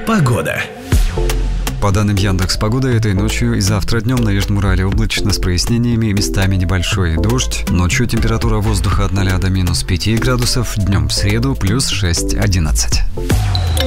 Погода. По данным Яндекс.Погоды, этой ночью и завтра днем на Южном Урале облачно с прояснениями и местами небольшой дождь. Ночью температура воздуха от 0 до -5 градусов, днем в среду +6-11.